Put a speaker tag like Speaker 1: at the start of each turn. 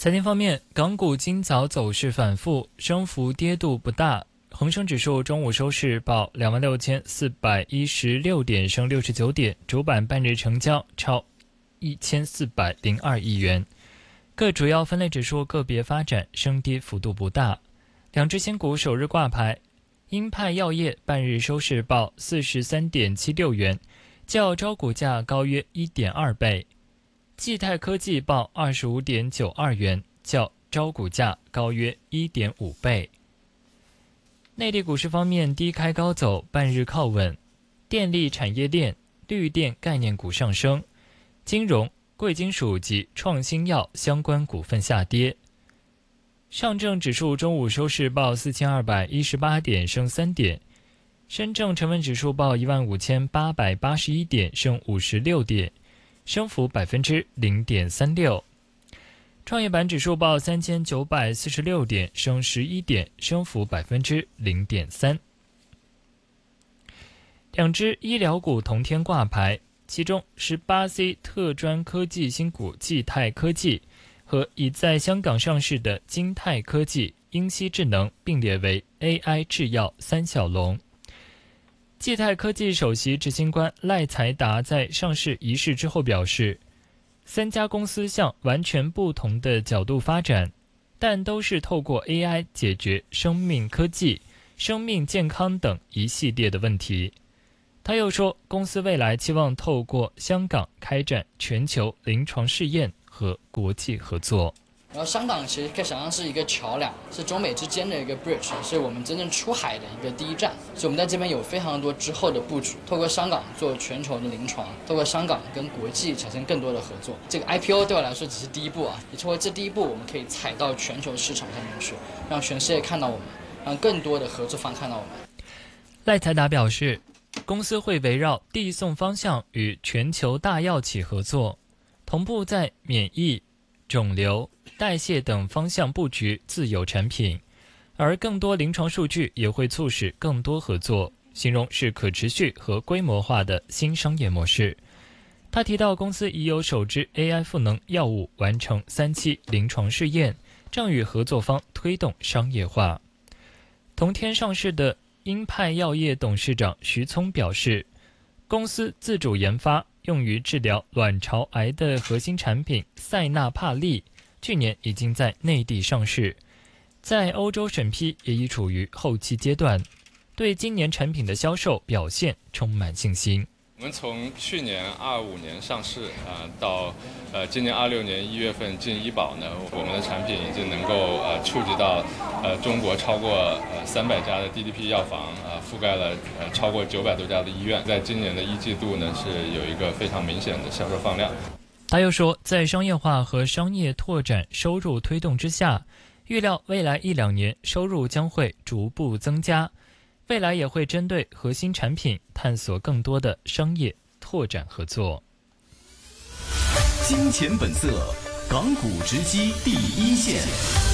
Speaker 1: 财经方面，港股今早走势反复，升幅跌度不大。恒生指数中午收市报26,416点，升69点，主板半日成交超1402亿元。各主要分类指数个别发展，升跌幅度不大。两只新股首日挂牌，英派药业半日收市报43.76元，较招股价高约 1.2 倍。季泰科技报25.92元，较招股价高约 1.5 倍。内地股市方面低开高走，半日靠稳，电力产业链、绿电概念股上升，金融、贵金属及创新药相关股份下跌。上证指数中午收市报4218点，升3点。深证成分指数报15881点，升56点，升幅 0.36%。创业板指数报3946点，升11点，升幅 0.3%。两只医疗股同天挂牌，其中 18C 特专科技新股季泰科技和已在香港上市的金泰科技、英熙智能并列为 AI 制药三小龙。季泰科技首席执行官赖财达在上市仪式之后表示，三家公司向完全不同的角度发展，但都是透过 AI 解决生命科技、生命健康等一系列的问题。他又说，公司未来期望透过香港开展全球临床试验和国际合作。
Speaker 2: 然后香港其实可以想象是一个桥梁，是中美之间的一个 bridge， 是我们真正出海的一个第一站。所以我们在这边有非常多之后的布局，透过香港做全球的临床，透过香港跟国际产生更多的合作。这个 IPO 对我来说只是第一步啊，也通过这第一步，我们可以踩到全球市场上面去，让全世界看到我们，让更多的合作方看到我们。
Speaker 1: 赖财达表示，公司会围绕递送方向与全球大药企合作，同步在免疫、肿瘤、代谢等方向布局自有产品，而更多临床数据也会促使更多合作，形容是可持续和规模化的新商业模式。他提到，公司已有首支 AI 赋能药物完成3期临床试验，正与合作方推动商业化。同天上市的英派药业董事长徐聪表示，公司自主研发用于治疗卵巢癌的核心产品塞纳帕利，去年已经在内地上市，在欧洲审批也已处于后期阶段，对今年产品的销售表现充满信心。
Speaker 3: 我们从去年25年上市到今年26年1月份进医保呢，我们的产品已经能够触及到中国超过300家的 DDP 药房，覆盖了超过900多家的医院。在今年的1季度呢，是有一个非常明显的销售放量。
Speaker 1: 他又说，在商业化和商业拓展收入推动之下，预料未来1-2年收入将会逐步增加，未来也会针对核心产品探索更多的商业拓展合作。
Speaker 4: 金钱本色，港股直击第一线。